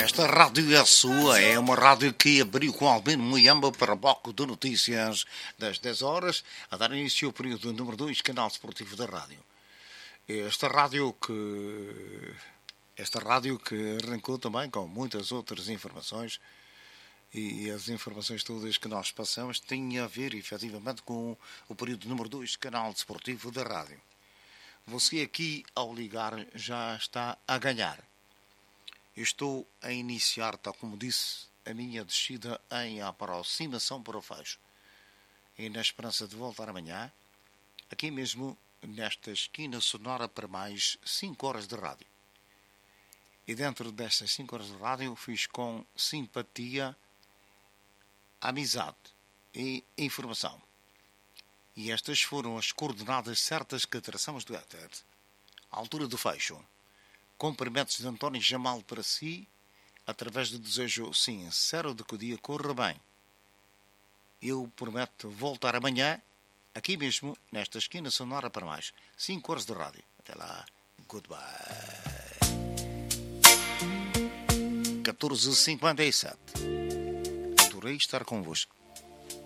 Esta rádio é sua, é uma rádio que abriu com Albino Muyamba para o bloco de notícias das 10 horas, a dar início ao período número 2, canal esportivo da rádio. Esta rádio que arrancou também com muitas outras informações, e as informações todas que nós passamos têm a ver efetivamente com o período número 2, canal desportivo da rádio. Você aqui, ao ligar, já está a ganhar. Eu estou a iniciar, tal como disse, a minha descida em aproximação para o fecho. E na esperança de voltar amanhã, aqui mesmo, nesta esquina sonora, para mais 5 horas de rádio. E dentro destas 5 horas de rádio, fiz com simpatia, amizade e informação. E estas foram as coordenadas certas que traçamos do éter. À altura do fecho. Cumprimentos de António Jamal para si, através do desejo sincero de que o dia corra bem. Eu prometo voltar amanhã, aqui mesmo, nesta esquina sonora, para mais 5 horas de rádio. Até lá. Goodbye. 14h57. Adorei estar convosco.